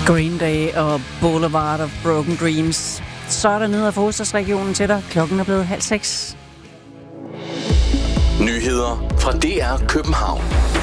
Green Day og Boulevard of Broken Dreams. Så er der nede af hovedstadsregionen til dig. Klokken er blevet 5:30. Nyheder fra DR København.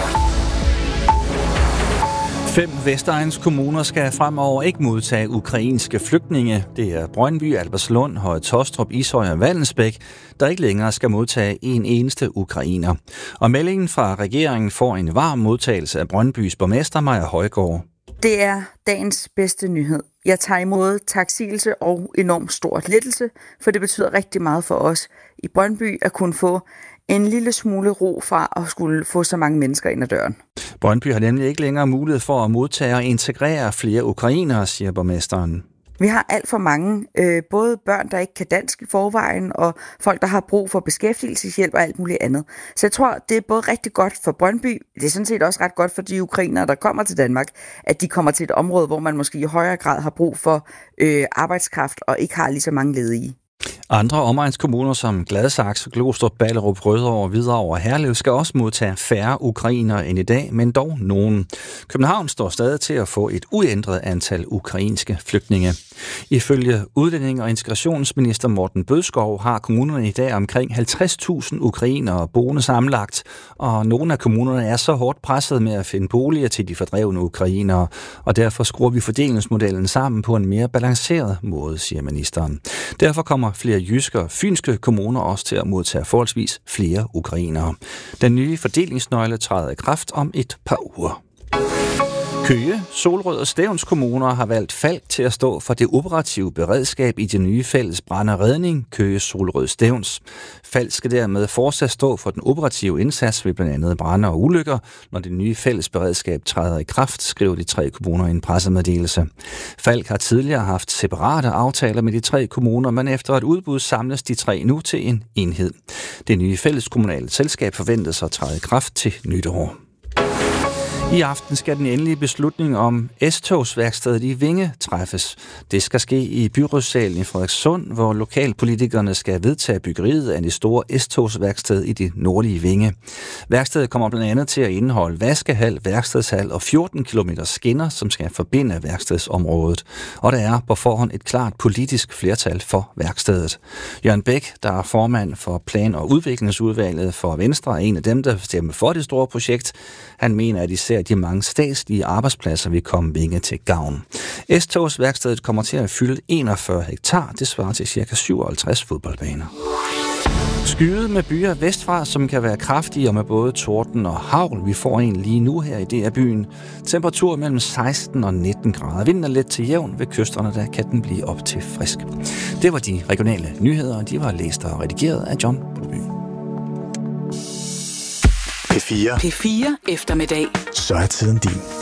5 Vestegns kommuner skal fremover ikke modtage ukrainske flygtninge. Det er Brøndby, Albertslund, Høje Taastrup, Ishøj og Vallensbæk, der ikke længere skal modtage en eneste ukrainer. Og meldingen fra regeringen får en varm modtagelse af Brøndbys borgmester Maja Højgaard. Det er dagens bedste nyhed. Jeg tager imod taksigelse og enormt stort lettelse, for det betyder rigtig meget for os i Brøndby at kunne få en lille smule ro fra at skulle få så mange mennesker ind ad døren. Brøndby har nemlig ikke længere mulighed for at modtage og integrere flere ukrainere, siger borgmesteren. Vi har alt for mange, både børn, der ikke kan dansk i forvejen, og folk, der har brug for beskæftigelseshjælp og alt muligt andet. Så jeg tror, det er både rigtig godt for Brøndby, det er sådan set også ret godt for de ukrainere, der kommer til Danmark, at de kommer til et område, hvor man måske i højere grad har brug for arbejdskraft og ikke har lige så mange ledige. Andre omegnskommuner som Gladsaxe, Glostrup, Ballerup, Rødovre, Hvidovre og Herlev skal også modtage færre ukrainere end i dag, men dog nogen. København står stadig til at få et uændret antal ukrainske flygtninge. Ifølge udlænding- og integrationsminister Morten Bødskov har kommunerne i dag omkring 50.000 ukrainere boende sammenlagt, og nogle af kommunerne er så hårdt presset med at finde boliger til de fordrevne ukrainere, og derfor skruer vi fordelingsmodellen sammen på en mere balanceret måde, siger ministeren. Derfor kommer flere jyske og fynske kommuner også til at modtage forholdsvis flere ukrainere. Den nye fordelingsnøgle træder i kraft om et par uger. Køge, Solrød og Stevns kommuner har valgt Falck til at stå for det operative beredskab i det nye fælles brand og redning, Køge, Solrød, Stevns. Falck skal dermed fortsat stå for den operative indsats ved blandt andet brande og ulykker, når det nye fælles beredskab træder i kraft, skriver de 3 kommuner i en pressemeddelelse. Falck har tidligere haft separate aftaler med de 3 kommuner, men efter et udbud samles de 3 nu til en enhed. Det nye fælleskommunale selskab forventes at træde i kraft til nytår. I aften skal den endelige beslutning om S-togsværkstedet i Vinge træffes. Det skal ske i byrådssalen i Frederikssund, hvor lokalpolitikerne skal vedtage byggeriet af det store S-togsværksted i det nordlige Vinge. Værkstedet kommer blandt andet til at indeholde vaskehal, værkstedshal og 14 km skinner, som skal forbinde værkstedsområdet. Og der er på forhånd et klart politisk flertal for værkstedet. Jørgen Bæk, der er formand for Plan- og Udviklingsudvalget for Venstre, er en af dem, der stemmer for det store projekt. Han mener, at især de mange statslige arbejdspladser vil komme Vinge til gavn. S-togsværkstedet kommer til at fylde 41 hektar. Det svarer til ca. 57 fodboldbaner. Skyet med byer vestfra, som kan være kraftige og med både torden og hagl. Vi får en lige nu her i DR-byen. Temperatur mellem 16 og 19 grader. Vinden er let til jævn. Ved kysterne der kan den blive op til frisk. Det var de regionale nyheder, de var læst og redigeret af John Broby. P4 P4 eftermiddag. Så er tiden din.